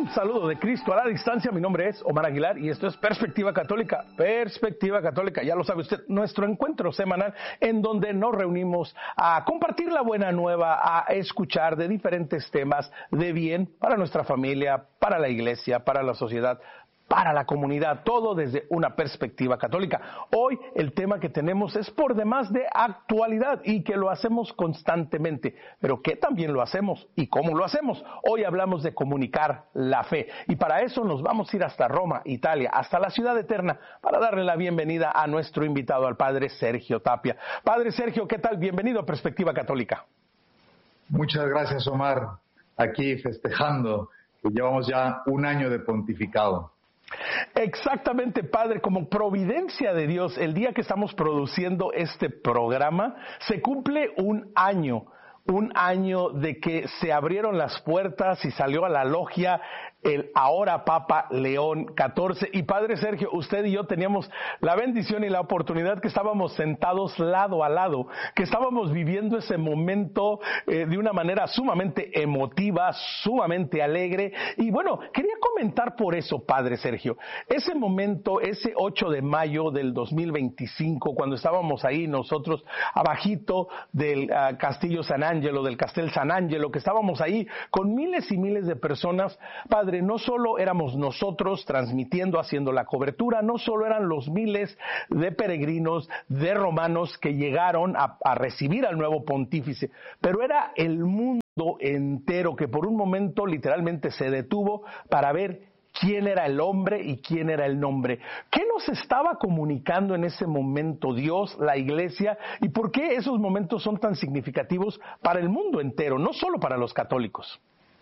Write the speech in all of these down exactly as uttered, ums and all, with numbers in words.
Un saludo de Cristo a la distancia. Mi nombre es Omar Aguilar y esto es Perspectiva Católica. Perspectiva Católica, ya lo sabe usted, nuestro encuentro semanal en donde nos reunimos a compartir la buena nueva, a escuchar de diferentes temas de bien para nuestra familia, para la iglesia, para la sociedad, para la comunidad, todo desde una perspectiva católica. Hoy el tema que tenemos es por demás de actualidad y que lo hacemos constantemente. Pero ¿qué también lo hacemos y cómo lo hacemos? Hoy hablamos de comunicar la fe y para eso nos vamos a ir hasta Roma, Italia, hasta la ciudad eterna para darle la bienvenida a nuestro invitado, al Padre Sergio Tapia. Padre Sergio, ¿qué tal? Bienvenido a Perspectiva Católica. Muchas gracias, Omar. Aquí festejando que llevamos ya un año de pontificado. Exactamente, Padre, como providencia de Dios, el día que estamos produciendo este programa, se cumple un año, un año de que se abrieron las puertas y salió a la logia el ahora Papa León catorce. Y Padre Sergio, usted y yo teníamos la bendición y la oportunidad que estábamos sentados lado a lado, que estábamos viviendo ese momento eh, de una manera sumamente emotiva, sumamente alegre. Y bueno, quería comentar por eso, Padre Sergio, ese momento, ese ocho de mayo del dos mil veinticinco, cuando estábamos ahí nosotros abajito del uh, Castillo San Angelo, del Castel San Angelo, que estábamos ahí con miles y miles de personas, Padre, no solo éramos nosotros transmitiendo, haciendo la cobertura, no solo eran los miles de peregrinos, de romanos que llegaron a, a recibir al nuevo pontífice, pero era el mundo entero que por un momento literalmente se detuvo para ver quién era el hombre y quién era el nombre. ¿Qué nos estaba comunicando en ese momento Dios, la Iglesia, y por qué esos momentos son tan significativos para el mundo entero, no solo para los católicos?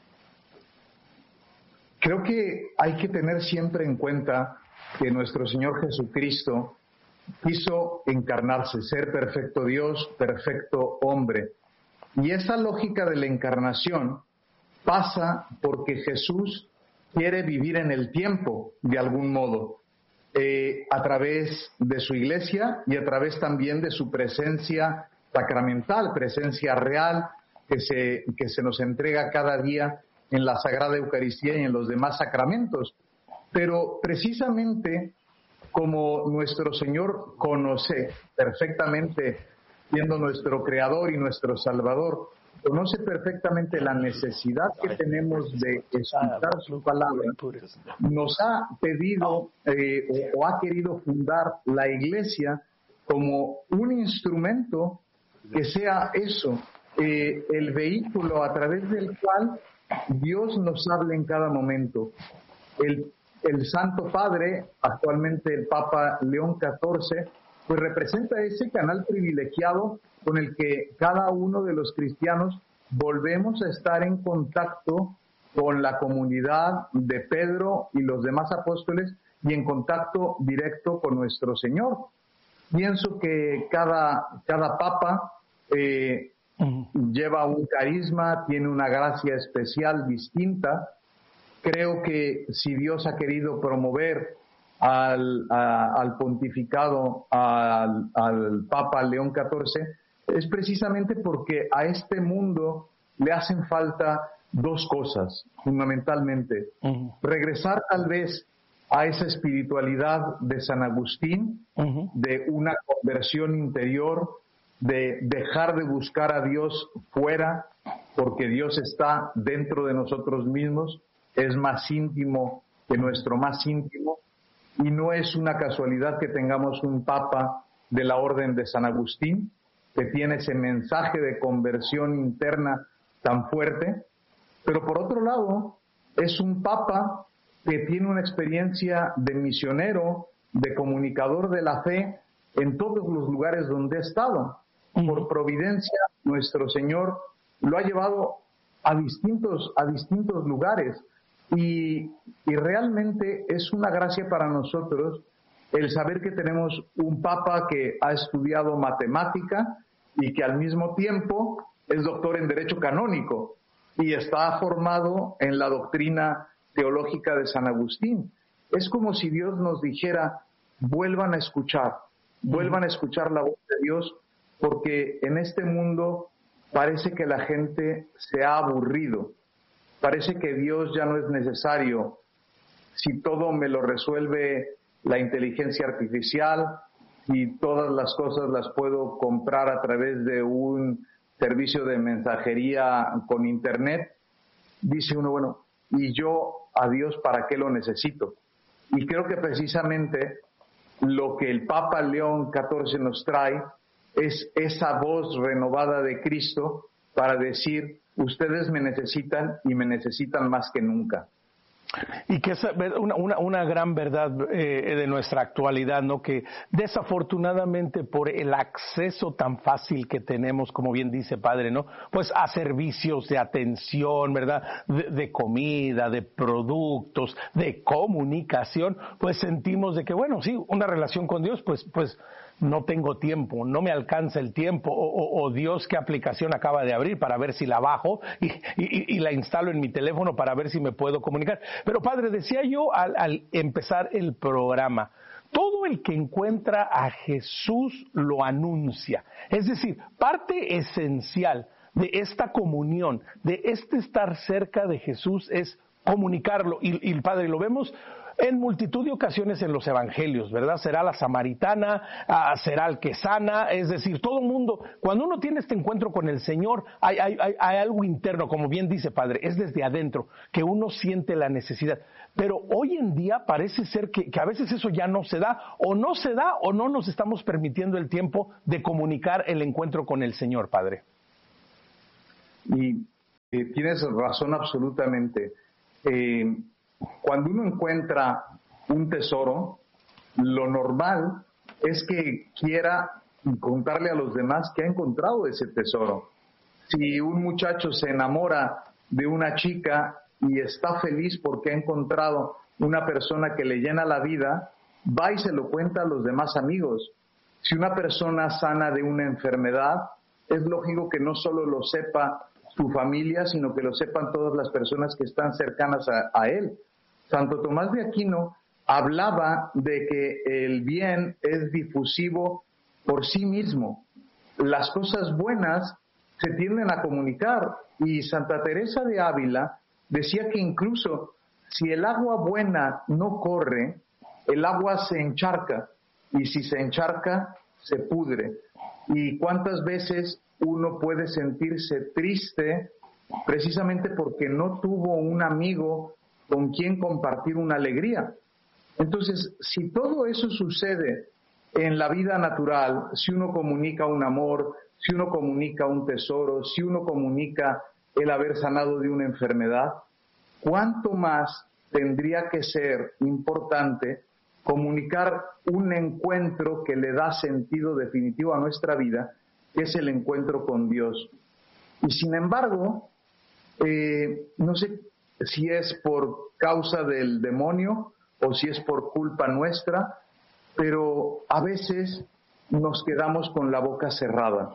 Creo que hay que tener siempre en cuenta que nuestro Señor Jesucristo quiso encarnarse, ser perfecto Dios, perfecto hombre. Y esa lógica de la encarnación pasa porque Jesús quiere vivir en el tiempo, de algún modo, eh, a través de su iglesia y a través también de su presencia sacramental, presencia real que se, que se nos entrega cada día en la Sagrada Eucaristía y en los demás sacramentos. Pero precisamente como nuestro Señor conoce perfectamente, siendo nuestro Creador y nuestro Salvador, conoce perfectamente la necesidad que tenemos de escuchar su palabra, nos ha pedido eh, o, o ha querido fundar la Iglesia como un instrumento que sea eso, eh, el vehículo a través del cual Dios nos habla en cada momento. El, el Santo Padre, actualmente el Papa León catorce, pues representa ese canal privilegiado con el que cada uno de los cristianos volvemos a estar en contacto con la comunidad de Pedro y los demás apóstoles y en contacto directo con nuestro Señor. Pienso que cada, cada Papa eh, uh-huh. lleva un carisma, tiene una gracia especial distinta. Creo que si Dios ha querido promover al, a, al pontificado, al, al Papa León catorce, es precisamente porque a este mundo le hacen falta dos cosas, fundamentalmente. Uh-huh. Regresar tal vez a esa espiritualidad de San Agustín, uh-huh. de una conversión interior, de dejar de buscar a Dios fuera, porque Dios está dentro de nosotros mismos, es más íntimo que nuestro más íntimo, y no es una casualidad que tengamos un Papa de la Orden de San Agustín, que tiene ese mensaje de conversión interna tan fuerte, pero por otro lado, es un Papa que tiene una experiencia de misionero, de comunicador de la fe en todos los lugares donde ha estado. Por providencia, nuestro Señor lo ha llevado a distintos, a distintos lugares y, y realmente es una gracia para nosotros el saber que tenemos un Papa que ha estudiado matemática y que al mismo tiempo es doctor en Derecho Canónico y está formado en la doctrina teológica de San Agustín. Es como si Dios nos dijera, vuelvan a escuchar, vuelvan a escuchar la voz de Dios, porque en este mundo parece que la gente se ha aburrido, parece que Dios ya no es necesario. Si todo me lo resuelve la inteligencia artificial y todas las cosas las puedo comprar a través de un servicio de mensajería con internet, dice uno, bueno, ¿y yo a Dios para qué lo necesito? Y creo que precisamente lo que el Papa León catorce nos trae es esa voz renovada de Cristo para decir, ustedes me necesitan y me necesitan más que nunca. Y que es una, una, una gran verdad eh, de nuestra actualidad, ¿no? Que desafortunadamente por el acceso tan fácil que tenemos, como bien dice Padre, ¿no? Pues a servicios de atención, ¿verdad? De, de comida, de productos, de comunicación, pues sentimos de que, bueno, sí, una relación con Dios, pues, pues no tengo tiempo, no me alcanza el tiempo, o, o, o Dios, ¿qué aplicación acaba de abrir para ver si la bajo y, y, y la instalo en mi teléfono para ver si me puedo comunicar? Pero Padre, decía yo al, al empezar el programa, todo el que encuentra a Jesús lo anuncia. Es decir, parte esencial de esta comunión, de este estar cerca de Jesús es comunicarlo. Y, y Padre, lo vemos en multitud de ocasiones en los evangelios, ¿verdad? Será la samaritana, uh, será el que sana, es decir, todo el mundo, cuando uno tiene este encuentro con el Señor, hay, hay, hay, hay algo interno, como bien dice Padre, es desde adentro, que uno siente la necesidad. Pero hoy en día parece ser que, que a veces eso ya no se da, o no se da, o no nos estamos permitiendo el tiempo de comunicar el encuentro con el Señor, Padre. Y eh, tienes razón absolutamente. Eh, Cuando uno encuentra un tesoro, lo normal es que quiera contarle a los demás que ha encontrado ese tesoro. Si un muchacho se enamora de una chica y está feliz porque ha encontrado una persona que le llena la vida, va y se lo cuenta a los demás amigos. Si una persona sana de una enfermedad, es lógico que no solo lo sepa su familia, sino que lo sepan todas las personas que están cercanas a, a él. Santo Tomás de Aquino hablaba de que el bien es difusivo por sí mismo. Las cosas buenas se tienden a comunicar, y Santa Teresa de Ávila decía que incluso si el agua buena no corre, el agua se encharca, y si se encharca, se pudre. ¿Y cuántas veces uno puede sentirse triste precisamente porque no tuvo un amigo con quien compartir una alegría? Entonces, si todo eso sucede en la vida natural, si uno comunica un amor, si uno comunica un tesoro, si uno comunica el haber sanado de una enfermedad, ¿cuánto más tendría que ser importante comunicar un encuentro que le da sentido definitivo a nuestra vida, que es el encuentro con Dios? Y sin embargo, eh, no sé si es por causa del demonio o si es por culpa nuestra, pero a veces nos quedamos con la boca cerrada.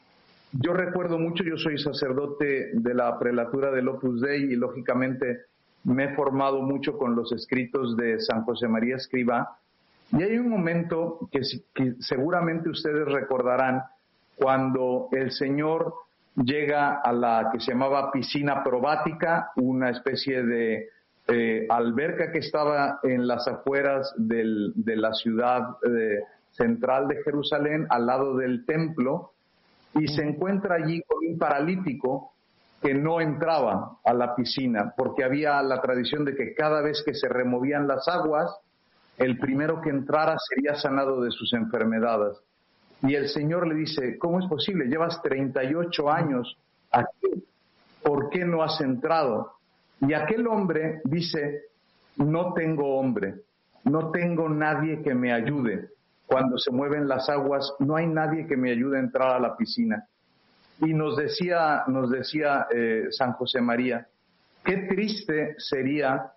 Yo recuerdo mucho, yo soy sacerdote de la prelatura del Opus Dei y lógicamente me he formado mucho con los escritos de San José María Escrivá, y hay un momento que, que seguramente ustedes recordarán, cuando el Señor llega a la que se llamaba piscina probática, una especie de eh, alberca que estaba en las afueras del, de la ciudad eh, central de Jerusalén, al lado del templo, y se encuentra allí con un paralítico que no entraba a la piscina, porque había la tradición de que cada vez que se removían las aguas, el primero que entrara sería sanado de sus enfermedades. Y el Señor le dice, ¿cómo es posible? Llevas treinta y ocho años aquí, ¿por qué no has entrado? Y aquel hombre dice, no tengo hombre, no tengo nadie que me ayude. Cuando se mueven las aguas, no hay nadie que me ayude a entrar a la piscina. Y nos decía, nos decía eh, San José María, qué triste sería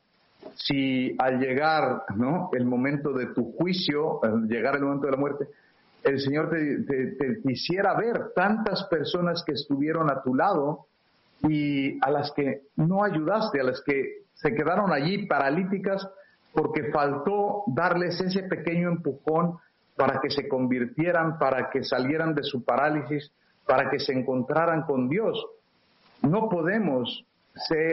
si al llegar, ¿no?, el momento de tu juicio, al llegar el momento de la muerte, el Señor te, te, te quisiera ver tantas personas que estuvieron a tu lado y a las que no ayudaste, a las que se quedaron allí paralíticas porque faltó darles ese pequeño empujón para que se convirtieran, para que salieran de su parálisis, para que se encontraran con Dios. No podemos ser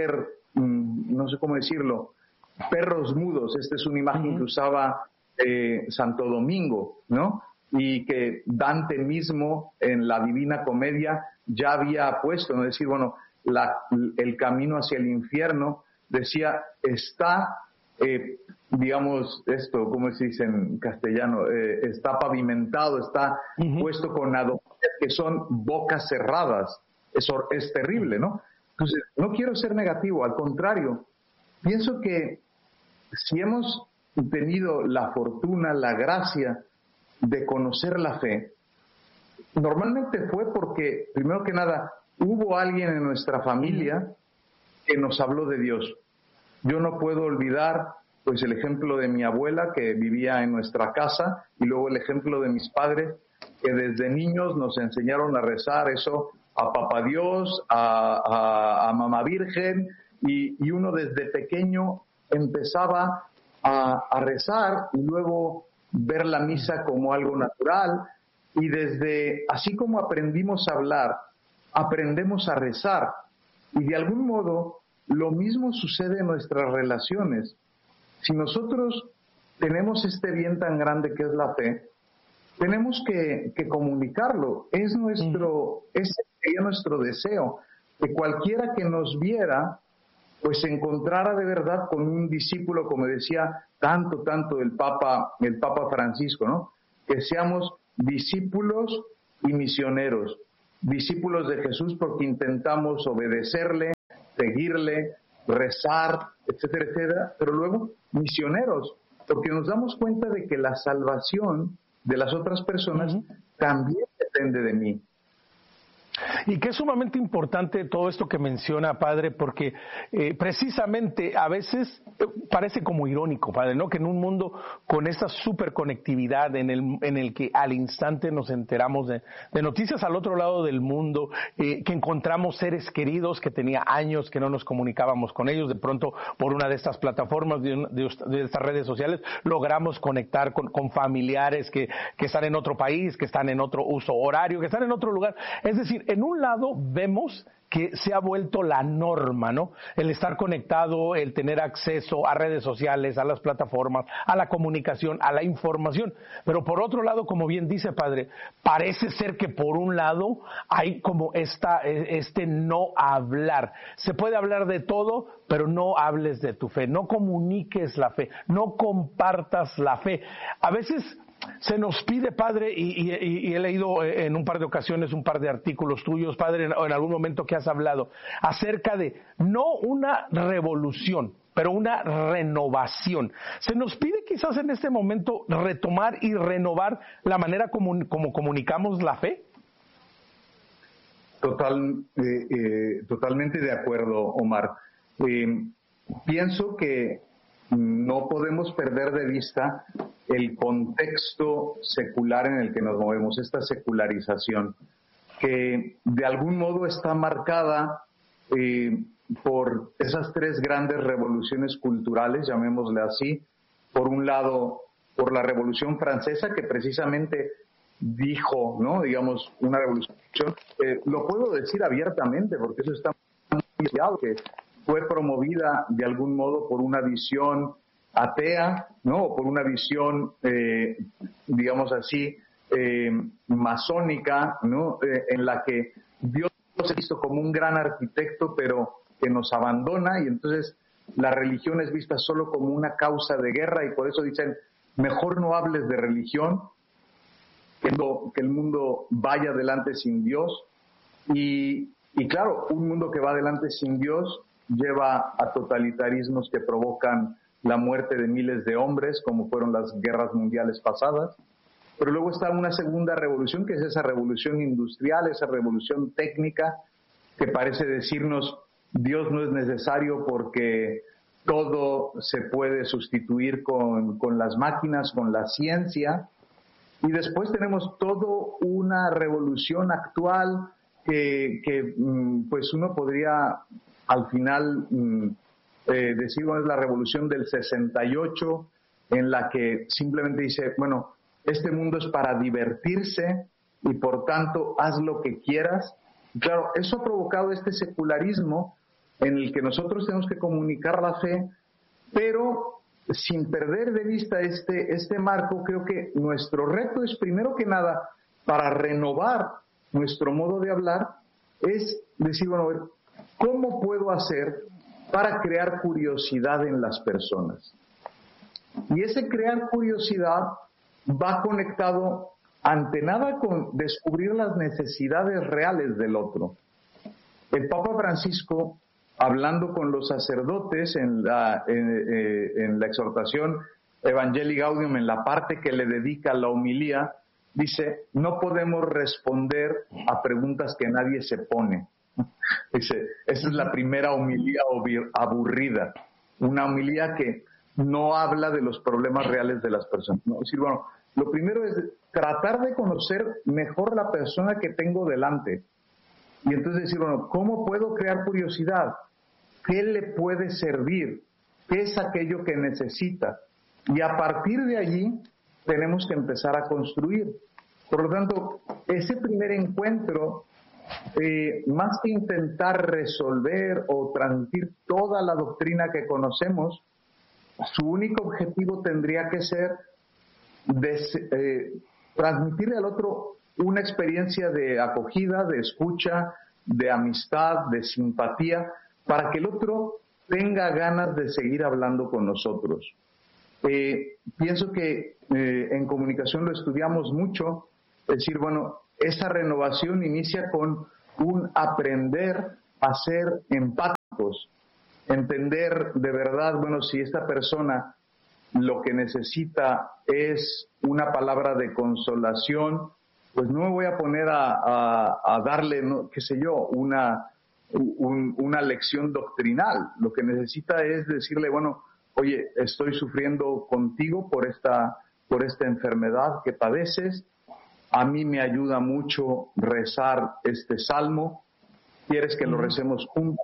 mmm, no sé cómo decirlo, perros mudos. Esta es una imagen uh-huh. que usaba eh, Santo Domingo, ¿no? Y que Dante mismo en la Divina Comedia ya había puesto, ¿no? Decir, bueno, la, el camino hacia el infierno, decía, está, eh, digamos, esto, ¿cómo se dice en castellano? Eh, está pavimentado, está uh-huh. puesto con adoquines que son bocas cerradas. Eso es terrible, ¿no? Entonces, no quiero ser negativo, al contrario, pienso que si hemos tenido la fortuna, la gracia de conocer la fe, normalmente fue porque, primero que nada, hubo alguien en nuestra familia que nos habló de Dios. Yo no puedo olvidar pues el ejemplo de mi abuela que vivía en nuestra casa, y luego el ejemplo de mis padres que desde niños nos enseñaron a rezar eso a Papá Dios, a, a, a Mamá Virgen, y, y uno desde pequeño empezaba a, a rezar y luego ver la misa como algo natural, y desde, así como aprendimos a hablar, aprendemos a rezar, y de algún modo lo mismo sucede en nuestras relaciones. Si nosotros tenemos este bien tan grande que es la fe, tenemos que, que comunicarlo. Es nuestro, ese sería nuestro deseo, que cualquiera que nos viera pues se encontrara de verdad con un discípulo, como decía tanto, tanto el Papa, el Papa Francisco, ¿no? Que seamos discípulos y misioneros, discípulos de Jesús porque intentamos obedecerle, seguirle, rezar, etcétera, etcétera, pero luego misioneros, porque nos damos cuenta de que la salvación de las otras personas uh-huh. también depende de mí. Y que es sumamente importante todo esto que menciona, Padre, porque eh, precisamente a veces eh, parece como irónico, Padre, ¿no? Que en un mundo con esta superconectividad en el, en el que al instante nos enteramos de, de noticias al otro lado del mundo, eh, que encontramos seres queridos que tenía años que no nos comunicábamos con ellos, de pronto por una de estas plataformas, de, de, de estas redes sociales, logramos conectar con, con familiares que, que están en otro país, que están en otro uso horario, que están en otro lugar. Es decir, en un lado vemos que se ha vuelto la norma, ¿no? El estar conectado, el tener acceso a redes sociales, a las plataformas, a la comunicación, a la información. Pero por otro lado, como bien dice, Padre, parece ser que por un lado hay como esta, este no hablar. Se puede hablar de todo, pero no hables de tu fe, no comuniques la fe, no compartas la fe. A veces se nos pide, Padre, y, y, y he leído en un par de ocasiones un par de artículos tuyos, Padre, en, en algún momento que has hablado acerca de no una revolución, pero una renovación. Se nos pide quizás en este momento retomar y renovar la manera como, como comunicamos la fe. Total, eh, eh, totalmente de acuerdo, Omar. Eh, pienso que no podemos perder de vista el contexto secular en el que nos movemos, esta secularización, que de algún modo está marcada eh, por esas tres grandes revoluciones culturales, llamémosle así. Por un lado, por la Revolución Francesa, que precisamente dijo, ¿no? Digamos, una revolución, eh, lo puedo decir abiertamente porque eso está muy claro, que fue promovida de algún modo por una visión atea, ¿no? O por una visión, eh, digamos así, eh, masónica, ¿no? Eh, en la que Dios es visto como un gran arquitecto, pero que nos abandona, y entonces la religión es vista solo como una causa de guerra, y por eso dicen, mejor no hables de religión, que, no, que el mundo vaya adelante sin Dios. Y, y claro, un mundo que va adelante sin Dios lleva a totalitarismos que provocan la muerte de miles de hombres, como fueron las guerras mundiales pasadas. Pero luego está una segunda revolución, que es esa revolución industrial, esa revolución técnica, que parece decirnos, Dios no es necesario porque todo se puede sustituir con, con las máquinas, con la ciencia. Y después tenemos toda una revolución actual que, que pues uno podría al final eh, decir, bueno, es la revolución del sesenta y ocho, en la que simplemente dice, bueno, este mundo es para divertirse y por tanto haz lo que quieras. Y claro, eso ha provocado este secularismo en el que nosotros tenemos que comunicar la fe, pero sin perder de vista este, este marco. Creo que nuestro reto es, primero que nada, para renovar nuestro modo de hablar, es decir, bueno, a ver, ¿cómo puedo hacer para crear curiosidad en las personas? Y ese crear curiosidad va conectado ante nada con descubrir las necesidades reales del otro. El Papa Francisco, hablando con los sacerdotes en la, en, eh, en la exhortación Evangelii Gaudium, en la parte que le dedica a la homilía, dice, no podemos responder a preguntas que nadie se pone. Dice, esa es la primera homilía aburrida, una homilía que no habla de los problemas reales de las personas. ¿No? Es decir, bueno, lo primero es tratar de conocer mejor la persona que tengo delante. Y entonces decir, bueno, ¿cómo puedo crear curiosidad? ¿Qué le puede servir? ¿Qué es aquello que necesita? Y a partir de allí tenemos que empezar a construir. Por lo tanto, ese primer encuentro, eh, más que intentar resolver o transmitir toda la doctrina que conocemos, su único objetivo tendría que ser des, eh, transmitirle al otro una experiencia de acogida, de escucha, de amistad, de simpatía, para que el otro tenga ganas de seguir hablando con nosotros. Eh, pienso que eh, en comunicación lo estudiamos mucho, es decir, bueno, esa renovación inicia con un aprender a ser empáticos, entender de verdad, bueno, si esta persona lo que necesita es una palabra de consolación, pues no me voy a poner a, a, a darle, no, qué sé yo, una, un, una lección doctrinal. Lo que necesita es decirle, bueno, oye, estoy sufriendo contigo por esta, por esta enfermedad que padeces, a mí me ayuda mucho rezar este salmo, ¿quieres que lo recemos juntos?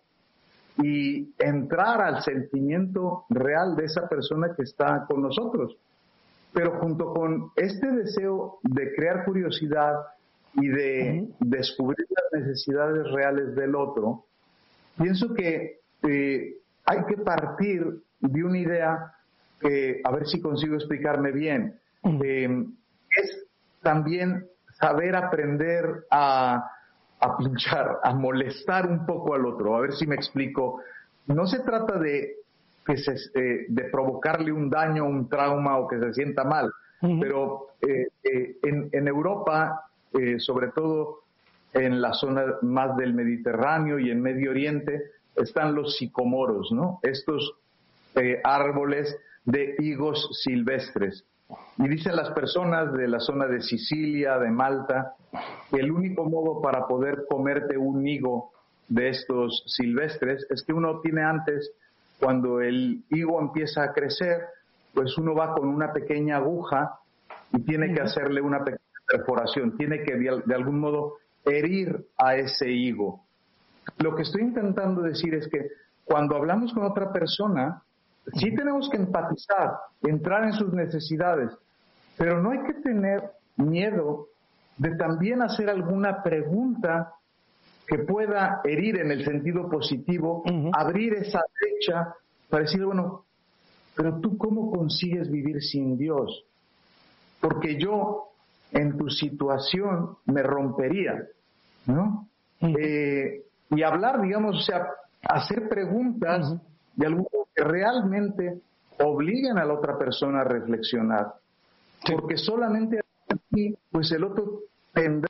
Y entrar al sentimiento real de esa persona que está con nosotros. Pero junto con este deseo de crear curiosidad y de uh-huh. descubrir las necesidades reales del otro, pienso que eh, hay que partir de una idea que, a ver si consigo explicarme bien, uh-huh. eh, es también saber aprender a, a pinchar, a molestar un poco al otro. A ver si me explico. No se trata de que se, eh, de provocarle un daño, un trauma o que se sienta mal, uh-huh. pero eh, eh, en, en Europa, eh, sobre todo en la zona más del Mediterráneo y en Medio Oriente, están los sicomoros, ¿no? Estos eh, árboles de higos silvestres. Y dicen las personas de la zona de Sicilia, de Malta, que el único modo para poder comerte un higo de estos silvestres es que uno tiene antes, cuando el higo empieza a crecer, pues uno va con una pequeña aguja y tiene que hacerle una pequeña perforación, tiene que de, de algún modo herir a ese higo. Lo que estoy intentando decir es que cuando hablamos con otra persona, sí tenemos que empatizar, entrar en sus necesidades, pero no hay que tener miedo de también hacer alguna pregunta que pueda herir en el sentido positivo, uh-huh. abrir esa brecha para decir, bueno, pero tú ¿cómo consigues vivir sin Dios? Porque yo en tu situación me rompería, ¿no? Uh-huh. Eh, y hablar, digamos, o sea, hacer preguntas uh-huh. de algo que realmente obliguen a la otra persona a reflexionar. Sí. Porque solamente así, pues el otro tendrá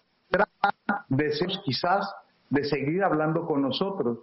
deseos quizás de seguir hablando con nosotros.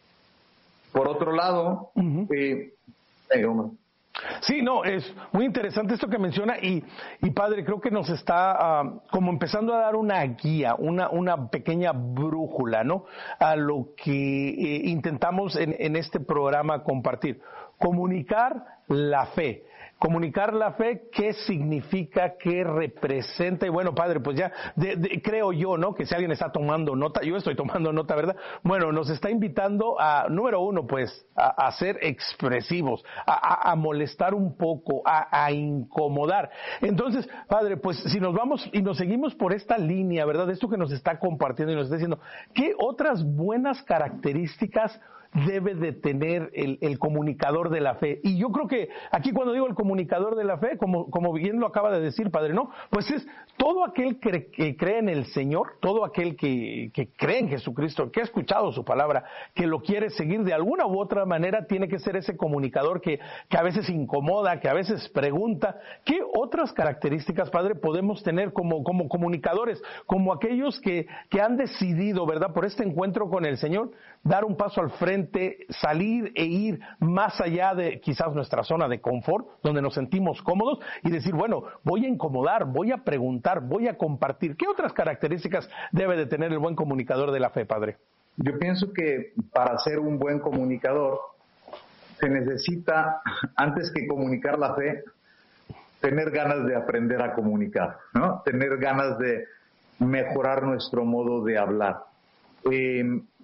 Por otro lado, uh-huh. eh, eh, Sí, no, es muy interesante esto que menciona y, y padre, creo que nos está uh, como empezando a dar una guía, una, una pequeña brújula, ¿no? A lo que eh, intentamos en, en este programa compartir. Comunicar la fe. Comunicar la fe, ¿qué significa, qué representa? Y bueno, padre, pues ya de, de, creo yo, ¿no? Que si alguien está tomando nota, yo estoy tomando nota, ¿verdad? Bueno, nos está invitando a, número uno, pues, a, a ser expresivos, a, a, a molestar un poco, a, a incomodar. Entonces, padre, pues si nos vamos y nos seguimos por esta línea, ¿verdad? Esto que nos está compartiendo y nos está diciendo, ¿qué otras buenas características debe de tener el, el comunicador de la fe? Y yo creo que aquí cuando digo el comunicador de la fe, como, como bien lo acaba de decir, Padre, ¿no? Pues es todo aquel que, que cree en el Señor, todo aquel que, que cree en Jesucristo, que ha escuchado su palabra, que lo quiere seguir de alguna u otra manera, tiene que ser ese comunicador que, que a veces incomoda, que a veces pregunta. ¿Qué otras características, Padre, podemos tener como, como comunicadores, como aquellos que, que han decidido, ¿verdad?, por este encuentro con el Señor, dar un paso al frente, salir e ir más allá de quizás nuestra zona de confort, donde nos sentimos cómodos, y decir, bueno, voy a incomodar, voy a preguntar, voy a compartir? ¿Qué otras características debe de tener el buen comunicador de la fe, Padre? Yo pienso que para ser un buen comunicador se necesita, antes que comunicar la fe, tener ganas de aprender a comunicar, ¿no? Tener ganas de mejorar nuestro modo de hablar. Eh,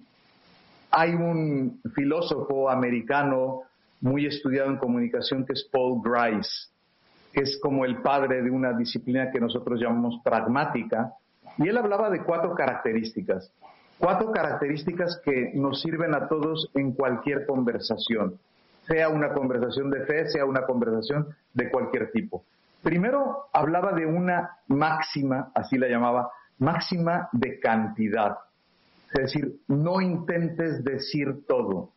hay un filósofo americano muy estudiado en comunicación que es Paul Grice, que es como el padre de una disciplina que nosotros llamamos pragmática, y él hablaba de cuatro características, cuatro características que nos sirven a todos en cualquier conversación, sea una conversación de fe, sea una conversación de cualquier tipo. Primero hablaba de una máxima, así la llamaba, máxima de cantidad. Es decir, no intentes decir todo,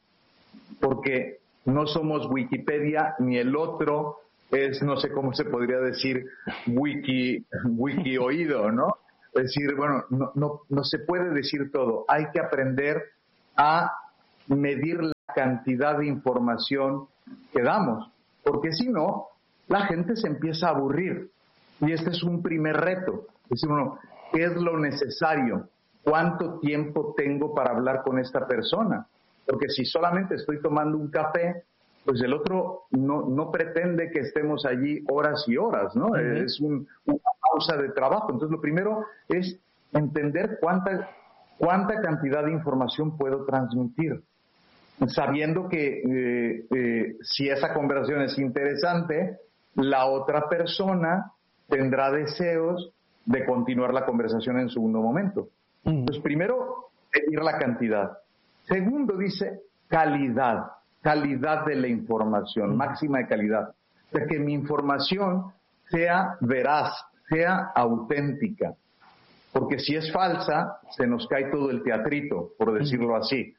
porque no somos Wikipedia, ni el otro es, no sé cómo se podría decir, wiki, wiki oído, ¿no? Es decir, bueno, no, no, no se puede decir todo. Hay que aprender a medir la cantidad de información que damos, porque si no, la gente se empieza a aburrir. Y este es un primer reto. Es decir, uno, ¿qué es lo necesario? ¿Cuánto tiempo tengo para hablar con esta persona? Porque si solamente estoy tomando un café, pues el otro no, no pretende que estemos allí horas y horas, ¿no? Uh-huh. Es un, una pausa de trabajo. Entonces, lo primero es entender cuánta, cuánta cantidad de información puedo transmitir, sabiendo que eh, eh, si esa conversación es interesante, la otra persona tendrá deseos de continuar la conversación en segundo momento. Uh-huh. Entonces, primero, medir la cantidad. Segundo, dice calidad, calidad de la información, uh-huh. máxima de calidad. O sea, que mi información sea veraz, sea auténtica. Porque si es falsa, se nos cae todo el teatrito, por decirlo uh-huh. así.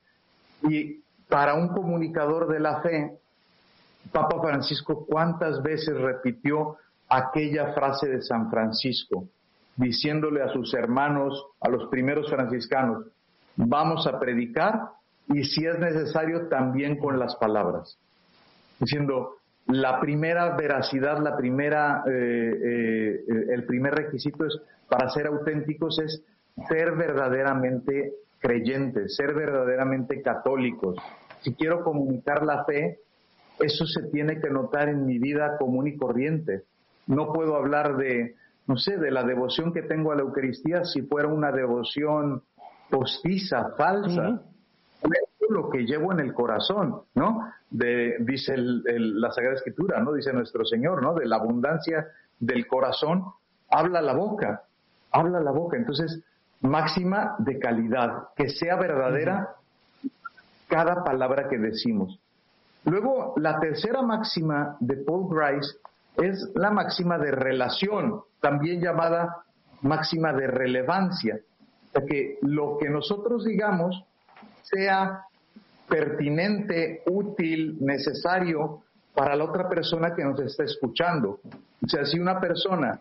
Y para un comunicador de la fe, Papa Francisco, ¿cuántas veces repitió aquella frase de San Francisco, diciéndole a sus hermanos, a los primeros franciscanos, vamos a predicar y si es necesario también con las palabras? Diciendo, la primera veracidad, la primera, eh, eh, el primer requisito es, para ser auténticos, es ser verdaderamente creyentes, ser verdaderamente católicos. Si quiero comunicar la fe, eso se tiene que notar en mi vida común y corriente. No puedo hablar de, no sé, de la devoción que tengo a la Eucaristía si fuera una devoción postiza, falsa. Uh-huh. Es lo que llevo en el corazón, ¿no? De, dice el, el, la Sagrada Escritura, ¿no? Dice nuestro Señor, ¿no? De la abundancia del corazón habla la boca, habla la boca. Entonces, máxima de calidad, que sea verdadera uh-huh. cada palabra que decimos. Luego, la tercera máxima de Paul Grice es la máxima de relación, también llamada máxima de relevancia. O sea, que lo que nosotros digamos sea pertinente, útil, necesario para la otra persona que nos está escuchando. O sea, si una persona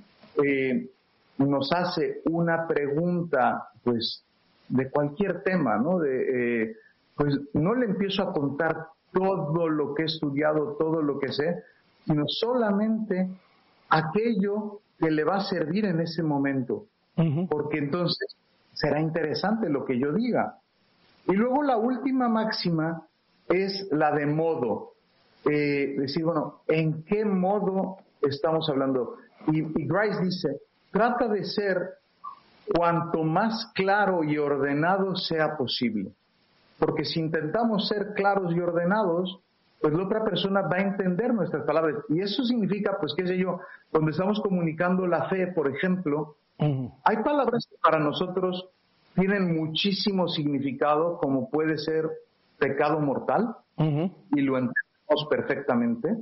eh, nos hace una pregunta, pues, de cualquier tema, ¿no? De, eh, pues no le empiezo a contar todo lo que he estudiado, todo lo que sé, sino solamente aquello que le va a servir en ese momento. Uh-huh. Porque entonces será interesante lo que yo diga. Y luego la última máxima es la de modo. Eh, decir, bueno, ¿en qué modo estamos hablando? Y, y Grice dice, trata de ser cuanto más claro y ordenado sea posible. Porque si intentamos ser claros y ordenados, pues la otra persona va a entender nuestras palabras. Y eso significa, pues qué sé yo, cuando estamos comunicando la fe, por ejemplo, uh-huh. hay palabras que para nosotros tienen muchísimo significado, como puede ser pecado mortal, uh-huh, y lo entendemos perfectamente,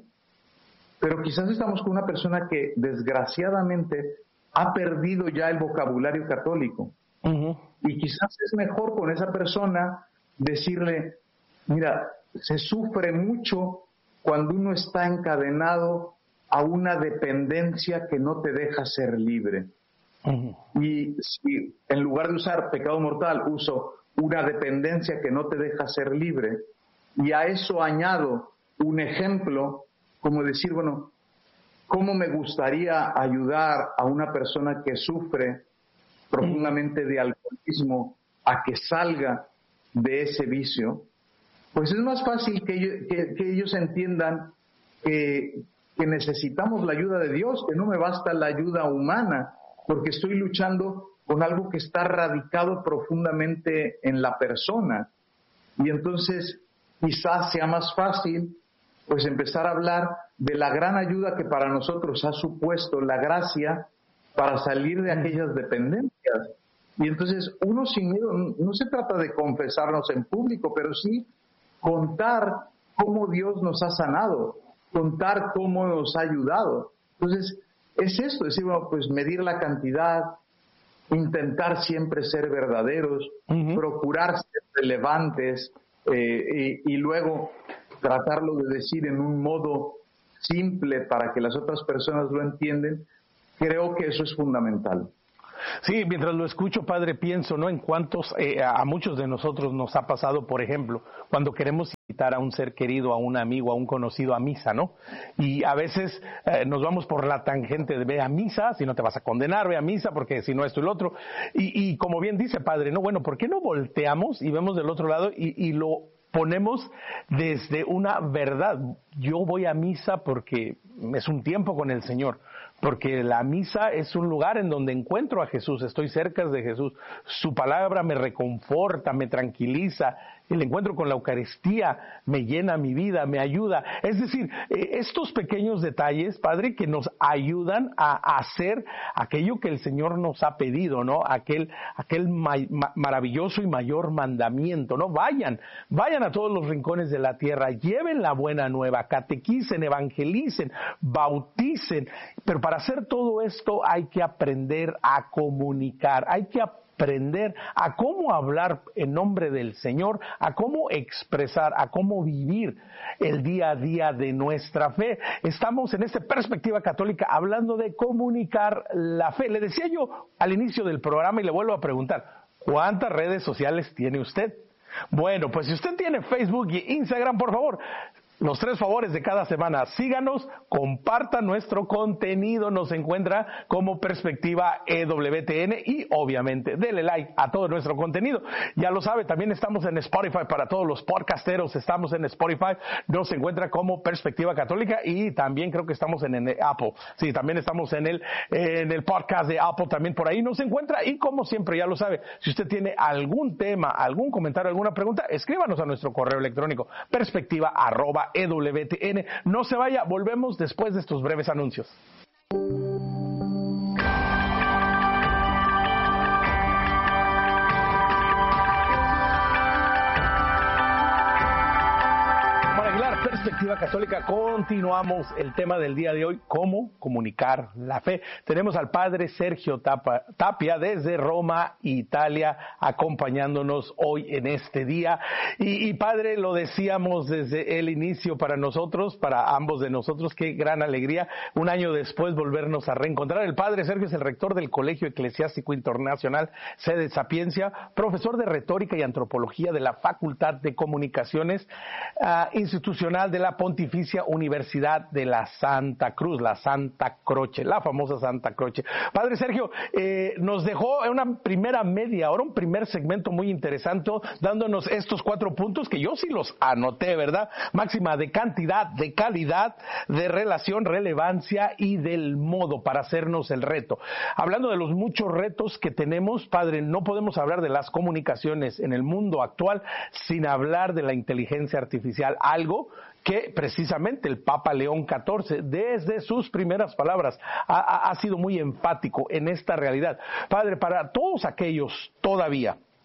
pero quizás estamos con una persona que desgraciadamente ha perdido ya el vocabulario católico. Uh-huh. Y quizás es mejor con esa persona decirle, mira, se sufre mucho cuando uno está encadenado a una dependencia que no te deja ser libre. Uh-huh. Y si en lugar de usar pecado mortal, uso una dependencia que no te deja ser libre, y a eso añado un ejemplo, como decir, bueno, ¿cómo me gustaría ayudar a una persona que sufre profundamente de alcoholismo a que salga de ese vicio? Pues es más fácil que ellos, que, que ellos entiendan que, que necesitamos la ayuda de Dios, que no me basta la ayuda humana, porque estoy luchando con algo que está radicado profundamente en la persona. Y entonces quizás sea más fácil pues empezar a hablar de la gran ayuda que para nosotros ha supuesto la gracia para salir de aquellas dependencias. Y entonces uno sin miedo, no se trata de confesarnos en público, pero sí contar cómo Dios nos ha sanado, contar cómo nos ha ayudado. Entonces es esto, decir, bueno, pues medir la cantidad, intentar siempre ser verdaderos, uh-huh, procurar ser relevantes, eh, y, y luego tratarlo de decir en un modo simple para que las otras personas lo entiendan. Creo que eso es fundamental. Sí, mientras lo escucho, padre, pienso, ¿no? En cuántos, eh, a muchos de nosotros nos ha pasado, por ejemplo, cuando queremos invitar a un ser querido, a un amigo, a un conocido a misa, ¿no? Y a veces eh, nos vamos por la tangente de ve a misa, si no te vas a condenar, ve a misa, porque si no esto y lo otro. Y, y como bien dice, padre, ¿no? Bueno, ¿por qué no volteamos y vemos del otro lado y, y lo ponemos desde una verdad? Yo voy a misa porque es un tiempo con el Señor, porque la misa es un lugar en donde encuentro a Jesús, estoy cerca de Jesús, su palabra me reconforta, me tranquiliza, el encuentro con la Eucaristía me llena mi vida, me ayuda. Es decir, eh, estos pequeños detalles, padre, que nos ayudan a, a hacer aquello que el Señor nos ha pedido, ¿no? Aquel, aquel ma- ma- maravilloso y mayor mandamiento, ¿no? Vayan, vayan a todos los rincones de la tierra, lleven la buena nueva, catequicen, evangelicen, bauticen, pero para hacer todo esto hay que aprender a comunicar, hay que aprender aprender a cómo hablar en nombre del Señor, a cómo expresar, a cómo vivir el día a día de nuestra fe. Estamos en esta perspectiva católica hablando de comunicar la fe. Le decía yo al inicio del programa y le vuelvo a preguntar, ¿cuántas redes sociales tiene usted? Bueno, pues si usted tiene Facebook y Instagram, por favor, los tres favores de cada semana, síganos, comparta nuestro contenido, nos encuentra como Perspectiva E W T N y obviamente dele like a todo nuestro contenido. Ya lo sabe, también estamos en Spotify para todos los podcasteros, estamos en Spotify, nos encuentra como Perspectiva Católica y también creo que estamos en, en Apple. Sí, también estamos en el, en el podcast de Apple, también por ahí nos encuentra y como siempre ya lo sabe, si usted tiene algún tema, algún comentario, alguna pregunta, escríbanos a nuestro correo electrónico perspectiva arroba E W T N. No se vaya, volvemos después de estos breves anuncios. Perspectiva Católica, continuamos el tema del día de hoy, cómo comunicar la fe. Tenemos al padre Sergio Tapa, Tapia desde Roma, Italia, acompañándonos hoy en este día. Y, y padre, lo decíamos desde el inicio para nosotros, para ambos de nosotros, qué gran alegría, un año después volvernos a reencontrar. El padre Sergio es el rector del Colegio Eclesiástico Internacional, sede Sapiencia, profesor de Retórica y Antropología de la Facultad de Comunicaciones uh, Institucional de la Pontificia Universidad de la Santa Cruz, la Santa Croce, la famosa Santa Croce. Padre Sergio, eh, nos dejó una primera media hora, un primer segmento muy interesante, dándonos estos cuatro puntos que yo sí los anoté, ¿verdad? Máxima de cantidad, de calidad, de relación, relevancia y del modo para hacernos el reto. Hablando de los muchos retos que tenemos, padre, no podemos hablar de las comunicaciones en el mundo actual sin hablar de la inteligencia artificial, algo que precisamente el Papa León catorce, desde sus primeras palabras, ha, ha sido muy enfático en esta realidad. Padre, para todos aquellos todavía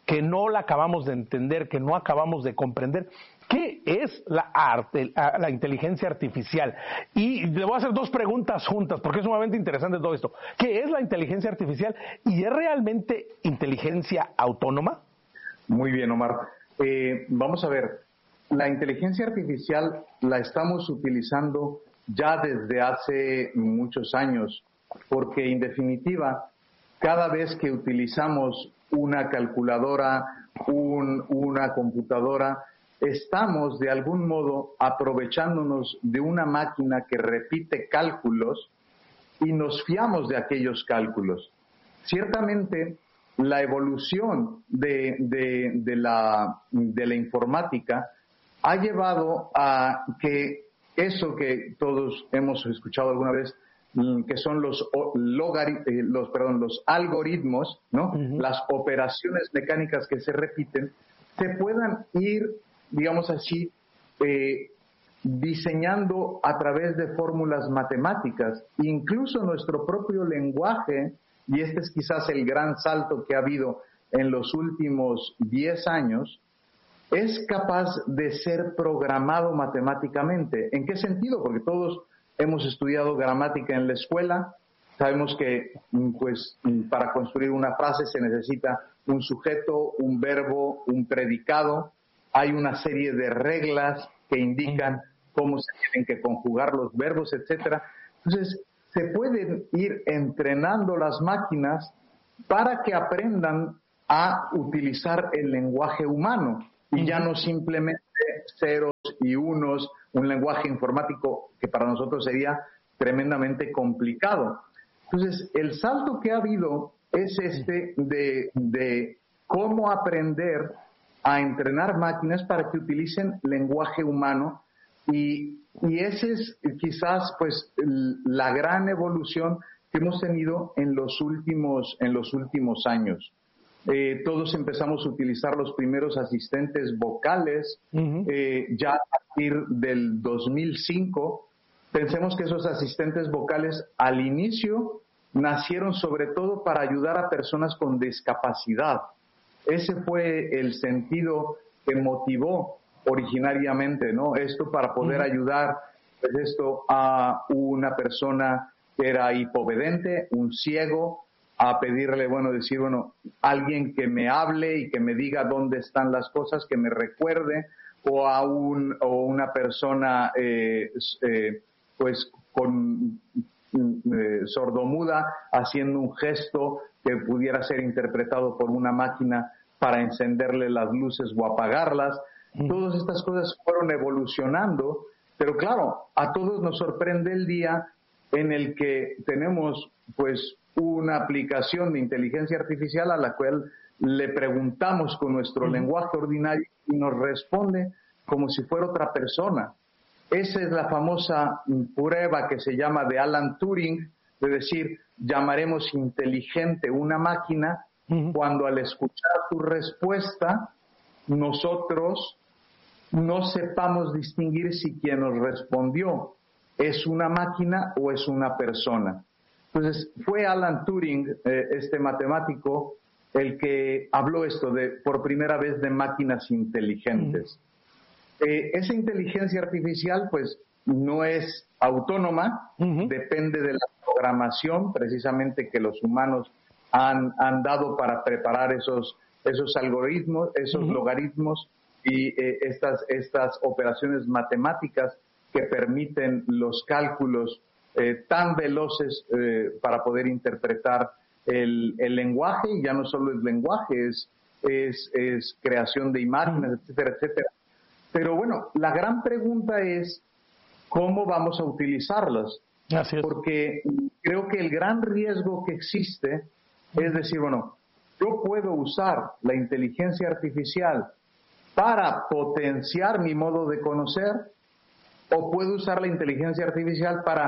que no la acabamos de entender, que no acabamos de comprender. ¿Qué es la arte, la inteligencia artificial? Y le voy a hacer dos preguntas juntas, porque es sumamente interesante todo esto. ¿Qué es la inteligencia artificial y es realmente inteligencia autónoma? Muy bien, Omar. Eh, vamos a ver, la inteligencia artificial la estamos utilizando ya desde hace muchos años, porque en definitiva, cada vez que utilizamos una calculadora, un, una computadora, estamos de algún modo aprovechándonos de una máquina que repite cálculos y nos fiamos de aquellos cálculos. Ciertamente, la evolución de, de, de, la, de la informática ha llevado a que eso que todos hemos escuchado alguna vez, que son los, logari, los, perdón, los algoritmos, ¿no? Uh-huh. Las operaciones mecánicas que se repiten, se puedan ir, digamos así, eh, diseñando a través de fórmulas matemáticas. Incluso nuestro propio lenguaje, y este es quizás el gran salto que ha habido en los últimos diez años, es capaz de ser programado matemáticamente. ¿En qué sentido? Porque todos hemos estudiado gramática en la escuela, sabemos que pues, para construir una frase se necesita un sujeto, un verbo, un predicado. Hay una serie de reglas que indican cómo se tienen que conjugar los verbos, etcétera. Entonces, se pueden ir entrenando las máquinas para que aprendan a utilizar el lenguaje humano y ya no simplemente ceros y unos, un lenguaje informático que para nosotros sería tremendamente complicado. Entonces, el salto que ha habido es este de, de cómo aprender a entrenar máquinas para que utilicen lenguaje humano y, y esa es quizás pues la gran evolución que hemos tenido en los últimos, en los últimos años. Eh, todos empezamos a utilizar los primeros asistentes vocales uh-huh. eh, ya a partir del dos mil cinco. Pensemos que esos asistentes vocales al inicio nacieron sobre todo para ayudar a personas con discapacidad. Ese fue el sentido que motivó originariamente, ¿no? Esto para poder uh-huh. ayudar, pues esto a una persona que era hipovedente, un ciego, a pedirle, bueno, decir, bueno, alguien que me hable y que me diga dónde están las cosas, que me recuerde, o a un, o una persona, eh, eh, pues, con eh, sordomuda, haciendo un gesto que pudiera ser interpretado por una máquina para encenderle las luces o apagarlas. Mm. Todas estas cosas fueron evolucionando, pero claro, a todos nos sorprende el día en el que tenemos, pues, una aplicación de inteligencia artificial a la cual le preguntamos con nuestro uh-huh. lenguaje ordinario y nos responde como si fuera otra persona. Esa es la famosa prueba que se llama de Alan Turing, de decir, llamaremos inteligente una máquina uh-huh. cuando al escuchar su respuesta nosotros no sepamos distinguir si quien nos respondió es una máquina o es una persona. Entonces, fue Alan Turing, eh, este matemático, el que habló esto de, por primera vez, de máquinas inteligentes. Uh-huh. Eh, esa inteligencia artificial, pues, no es autónoma, uh-huh. depende de la programación, precisamente, que los humanos han, han dado para preparar esos, esos algoritmos, esos uh-huh. logaritmos y eh, estas, estas operaciones matemáticas que permiten los cálculos Eh, tan veloces eh, para poder interpretar el, el lenguaje, y ya no solo es lenguaje, es, es, es creación de imágenes, etcétera, etcétera. Pero bueno, la gran pregunta es, ¿cómo vamos a utilizarlas? Así es. Porque creo que el gran riesgo que existe es decir, bueno, yo puedo usar la inteligencia artificial para potenciar mi modo de conocer, o puedo usar la inteligencia artificial para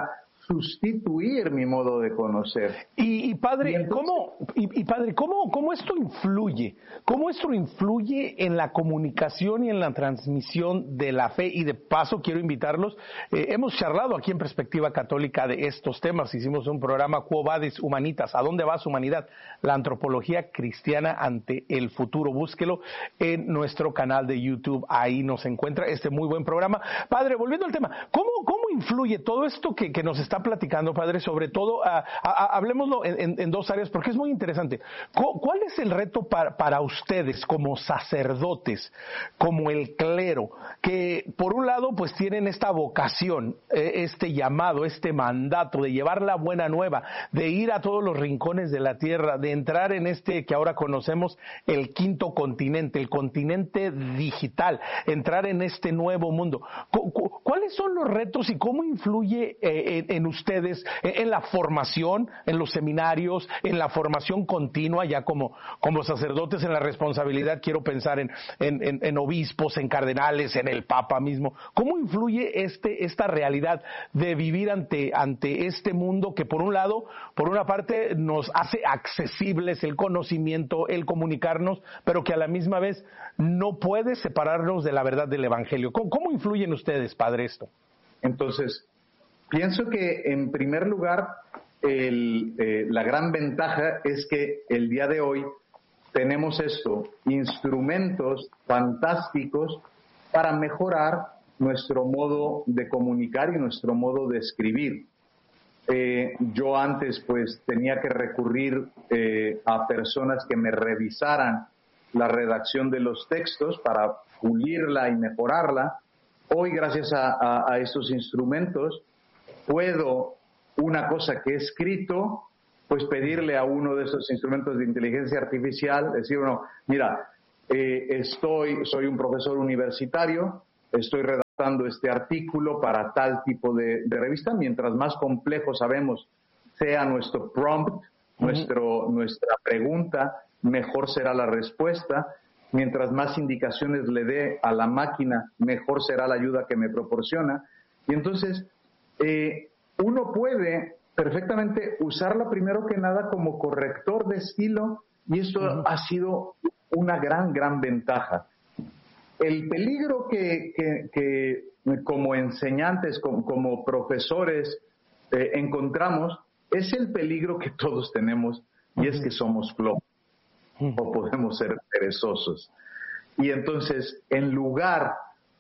sustituir mi modo de conocer. Y, y padre, y entonces, ¿cómo, y, y padre ¿cómo, cómo esto influye? ¿Cómo esto influye en la comunicación y en la transmisión de la fe? Y de paso quiero invitarlos, eh, hemos charlado aquí en Perspectiva Católica de estos temas, hicimos un programa Quo Vadis Humanitas, ¿a dónde va su humanidad? La antropología cristiana ante el futuro. Búsquelo en nuestro canal de YouTube, ahí nos encuentra este muy buen programa. Padre, volviendo al tema, ¿cómo, cómo influye todo esto que, que nos está platicando, padre? Sobre todo, a, a, a, hablemoslo en, en, en dos áreas, porque es muy interesante. ¿Cuál es el reto para, para ustedes como sacerdotes, como el clero, que por un lado pues tienen esta vocación, eh, este llamado, este mandato de llevar la buena nueva, de ir a todos los rincones de la tierra, de entrar en este que ahora conocemos el quinto continente, el continente digital, entrar en este nuevo mundo? ¿Cuáles son los retos y cómo influye eh, en, en ustedes, en, en la formación, en los seminarios, en la formación continua, ya como, como sacerdotes, en la responsabilidad? Quiero pensar en, en, en, en obispos, en cardenales, en el Papa mismo. ¿Cómo influye este, esta realidad de vivir ante, ante este mundo que por un lado, por una parte nos hace accesibles el conocimiento, el comunicarnos, pero que a la misma vez no puede separarnos de la verdad del Evangelio? ¿Cómo, cómo influyen ustedes, padre, esto? Entonces, pienso que en primer lugar, el, eh, la gran ventaja es que el día de hoy tenemos esto, instrumentos fantásticos para mejorar nuestro modo de comunicar y nuestro modo de escribir. Eh, yo antes pues tenía que recurrir eh, a personas que me revisaran la redacción de los textos para pulirla y mejorarla. Hoy, gracias a, a, a estos instrumentos, puedo, una cosa que he escrito, pues pedirle a uno de esos instrumentos de inteligencia artificial, decir, bueno, mira, eh, estoy, soy un profesor universitario, estoy redactando este artículo para tal tipo de, de revista. Mientras más complejo sabemos sea nuestro prompt, uh-huh. nuestro, nuestra pregunta, mejor será la respuesta. Mientras más indicaciones le dé a la máquina, mejor será la ayuda que me proporciona. Y entonces, eh, uno puede perfectamente usarla primero que nada como corrector de estilo, y esto uh-huh. ha sido una gran, gran ventaja. El peligro que, que, que como enseñantes, como, como profesores eh, encontramos, es el peligro que todos tenemos, y uh-huh. es que somos flojos, uh-huh. o podemos ser perezosos. Y entonces, en lugar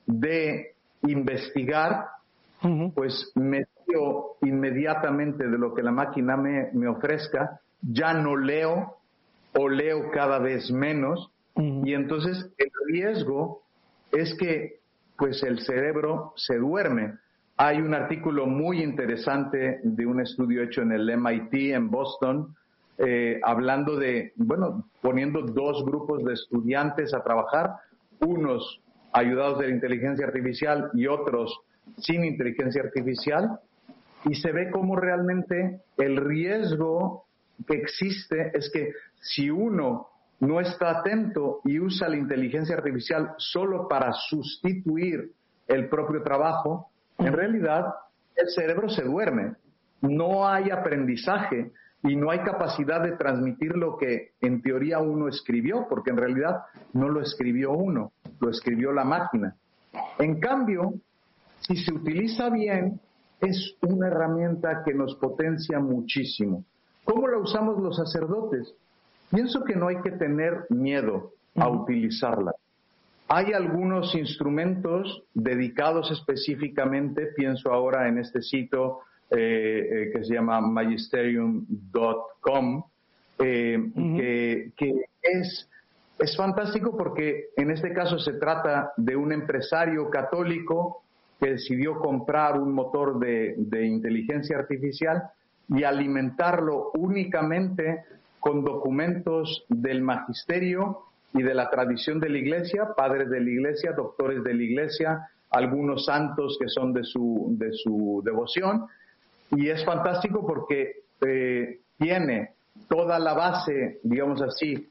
de investigar, uh-huh. pues me fío inmediatamente de lo que la máquina me, me ofrezca, ya no leo o leo cada vez menos, uh-huh. y entonces el riesgo es que pues el cerebro se duerme. Hay un artículo muy interesante de un estudio hecho en el M I T en Boston, eh, hablando de, bueno, poniendo dos grupos de estudiantes a trabajar, unos ayudados de la inteligencia artificial y otros sin inteligencia artificial, y se ve cómo realmente el riesgo que existe es que si uno no está atento y usa la inteligencia artificial solo para sustituir el propio trabajo, en realidad el cerebro se duerme. No hay aprendizaje y no hay capacidad de transmitir lo que en teoría uno escribió, porque en realidad no lo escribió uno, lo escribió la máquina. En cambio, si se utiliza bien, es una herramienta que nos potencia muchísimo. ¿Cómo la usamos los sacerdotes? Pienso que no hay que tener miedo a utilizarla. Hay algunos instrumentos dedicados específicamente, pienso ahora en este sitio eh, eh, que se llama magisterium punto com, eh, uh-huh. que, que es, es fantástico porque en este caso se trata de un empresario católico que decidió comprar un motor de, de inteligencia artificial y alimentarlo únicamente con documentos del magisterio y de la tradición de la Iglesia, padres de la Iglesia, doctores de la Iglesia, algunos santos que son de su, de su devoción, y es fantástico porque eh, tiene toda la base, digamos así,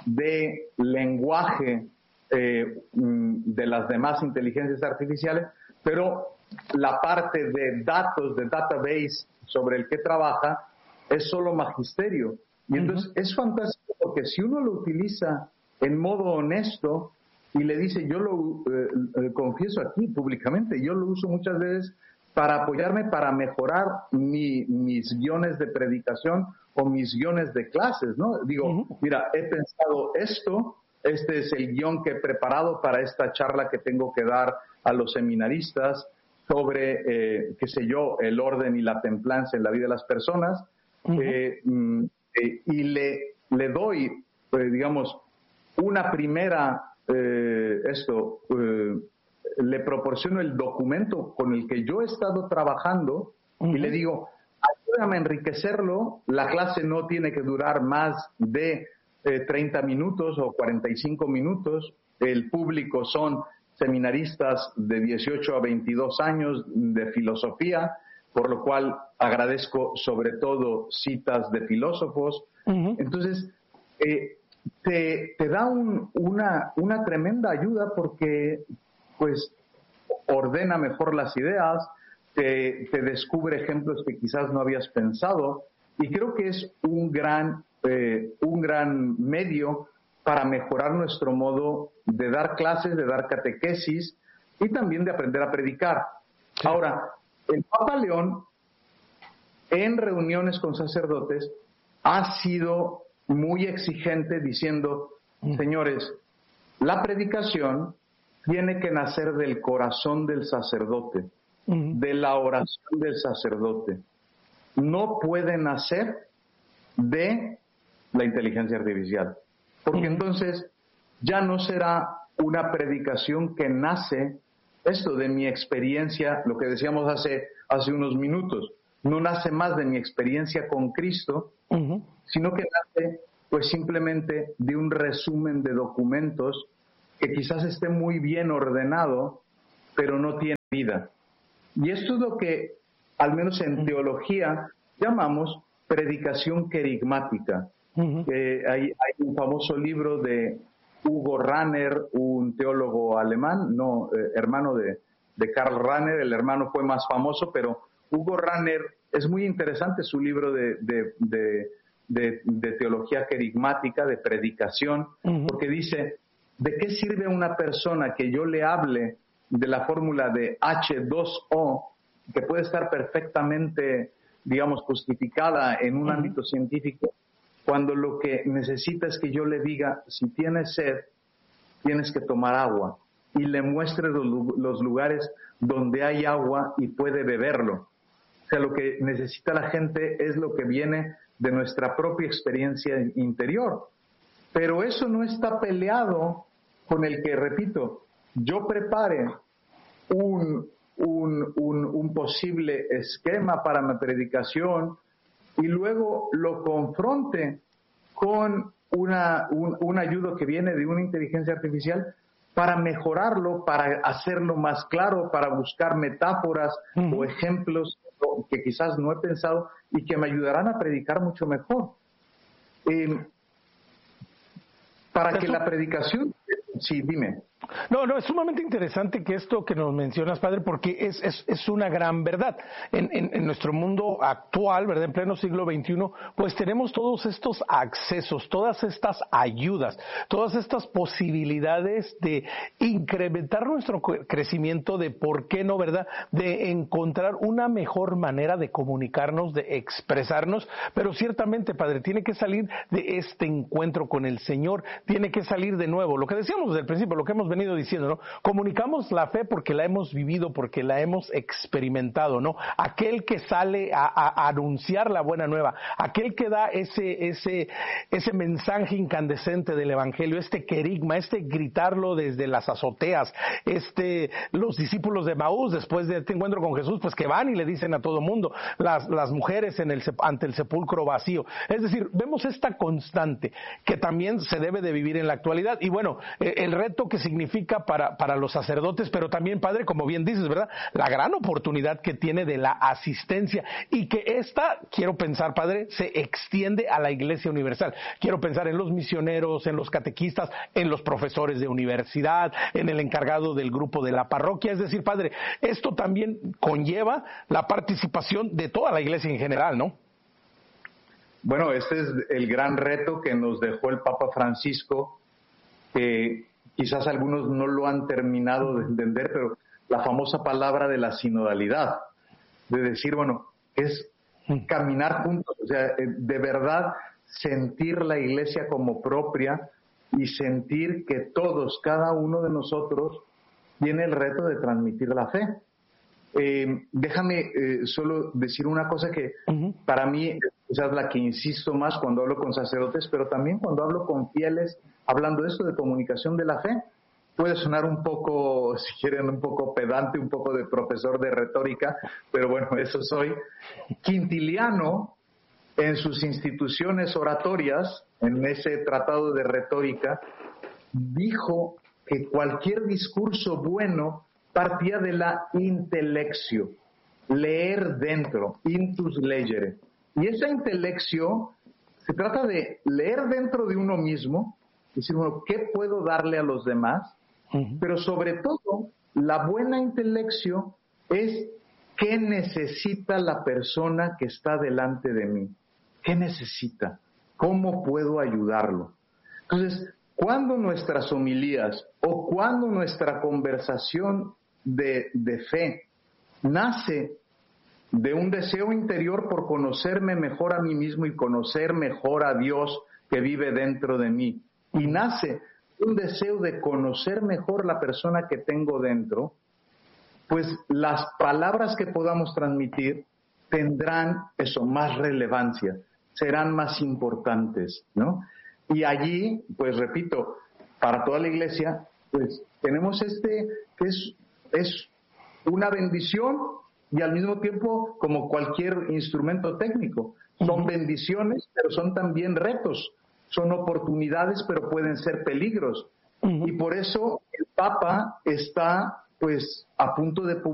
de lenguaje eh, de las demás inteligencias artificiales, pero la parte de datos, de database sobre el que trabaja, es solo magisterio. Y entonces uh-huh. es fantástico porque si uno lo utiliza en modo honesto y le dice, yo lo eh, eh, confieso aquí públicamente, yo lo uso muchas veces para apoyarme, para mejorar mi, mis guiones de predicación o mis guiones de clases, ¿no? Digo, uh-huh. mira, he pensado esto, este es el guión que he preparado para esta charla que tengo que dar a los seminaristas sobre, eh, qué sé yo, el orden y la templanza en la vida de las personas, uh-huh. eh, eh, y le, le doy, eh, digamos, una primera, eh, esto, eh, le proporciono el documento con el que yo he estado trabajando uh-huh. y le digo, ayúdame a enriquecerlo, la clase no tiene que durar más de eh, treinta minutos o cuarenta y cinco minutos, el público son seminaristas de dieciocho a veintidós años de filosofía, por lo cual agradezco sobre todo citas de filósofos. Uh-huh. Entonces, eh, te, te da un, una, una tremenda ayuda porque pues ordena mejor las ideas, te, te descubre ejemplos que quizás no habías pensado, y creo que es un gran, eh, un gran medio para mejorar nuestro modo de dar clases, de dar catequesis y también de aprender a predicar. Sí. Ahora, el Papa León, en reuniones con sacerdotes, ha sido muy exigente diciendo, mm. señores, la predicación tiene que nacer del corazón del sacerdote, uh-huh. de la oración del sacerdote. No puede nacer de la inteligencia artificial, porque uh-huh. entonces ya no será una predicación que nace, esto de mi experiencia, lo que decíamos hace, hace unos minutos, no nace más de mi experiencia con Cristo, uh-huh. sino que nace pues simplemente de un resumen de documentos que quizás esté muy bien ordenado, pero no tiene vida. Y esto es lo que, al menos en teología, llamamos predicación querigmática. Uh-huh. Eh, hay, hay un famoso libro de Hugo Ranner, un teólogo alemán, no, eh, hermano de, de Karl Rahner, el hermano fue más famoso, pero Hugo Ranner, es muy interesante su libro de, de, de, de, de teología querigmática, de predicación, uh-huh. porque dice, ¿de qué sirve a una persona que yo le hable de la fórmula de hache dos o, que puede estar perfectamente, digamos, justificada en un uh-huh. ámbito científico, cuando lo que necesita es que yo le diga, si tienes sed, tienes que tomar agua, y le muestre los, los lugares donde hay agua y puede beberlo? O sea, lo que necesita la gente es lo que viene de nuestra propia experiencia interior. Pero eso no está peleado con el que, repito, yo prepare un, un, un, un posible esquema para mi predicación y luego lo confronte con una, un, un ayuda que viene de una inteligencia artificial para mejorarlo, para hacerlo más claro, para buscar metáforas uh-huh. o ejemplos que quizás no he pensado y que me ayudarán a predicar mucho mejor. Eh, para que la predicación... Sí, dime. No, no, es sumamente interesante que esto que nos mencionas, padre, porque es, es, es una gran verdad. En, en, en nuestro mundo actual, ¿verdad? En pleno siglo veintiuno, pues tenemos todos estos accesos, todas estas ayudas, todas estas posibilidades de incrementar nuestro crecimiento, de por qué no, ¿verdad? De encontrar una mejor manera de comunicarnos, de expresarnos, pero ciertamente, padre, tiene que salir de este encuentro con el Señor, tiene que salir de nuevo, lo que decíamos desde el principio, lo que hemos venido diciendo, ¿no? Comunicamos la fe porque la hemos vivido, porque la hemos experimentado, ¿no? Aquel que sale a, a, a anunciar la buena nueva, aquel que da ese, ese, ese mensaje incandescente del evangelio, este querigma, este gritarlo desde las azoteas, este, los discípulos de Maús, después de este encuentro con Jesús, pues que van y le dicen a todo mundo, las, las mujeres en el, ante el sepulcro vacío. Es decir, vemos esta constante que también se debe de vivir en la actualidad. Y bueno, el reto que significa significa para, para los sacerdotes, pero también, Padre, como bien dices, ¿verdad? La gran oportunidad que tiene de la asistencia y que esta, quiero pensar, Padre, se extiende a la Iglesia Universal. Quiero pensar en los misioneros, en los catequistas, en los profesores de universidad, en el encargado del grupo de la parroquia. Es decir, Padre, esto también conlleva la participación de toda la Iglesia en general, ¿no? Bueno, este es el gran reto que nos dejó el Papa Francisco, que quizás algunos no lo han terminado de entender, pero la famosa palabra de la sinodalidad, de decir, bueno, es caminar juntos, o sea, de verdad sentir la Iglesia como propia y sentir que todos, cada uno de nosotros, tiene el reto de transmitir la fe. Eh, déjame eh, solo decir una cosa que uh-huh. para mí es quizás la que insisto más cuando hablo con sacerdotes, pero también cuando hablo con fieles, hablando de esto de comunicación de la fe. Puede sonar un poco, si quieren, un poco pedante, un poco de profesor de retórica, pero bueno, eso soy. Quintiliano, en sus instituciones oratorias, en ese tratado de retórica, dijo que cualquier discurso bueno partía de la intelexio, leer dentro, intus legere. Y esa intelexio se trata de leer dentro de uno mismo, decir, bueno, ¿qué puedo darle a los demás? Uh-huh. Pero sobre todo, la buena intelexio es qué necesita la persona que está delante de mí. ¿Qué necesita? ¿Cómo puedo ayudarlo? Entonces, cuando nuestras homilías o cuando nuestra conversación de, de fe nace de un deseo interior por conocerme mejor a mí mismo y conocer mejor a Dios que vive dentro de mí, y nace un deseo de conocer mejor la persona que tengo dentro, pues las palabras que podamos transmitir tendrán eso, más relevancia, serán más importantes, ¿no? Y allí, pues repito, para toda la Iglesia, pues tenemos este, que es, es una bendición y al mismo tiempo como cualquier instrumento técnico. Son uh-huh. bendiciones, pero son también retos, son oportunidades, pero pueden ser peligros. Uh-huh. Y por eso el Papa está, pues, a punto de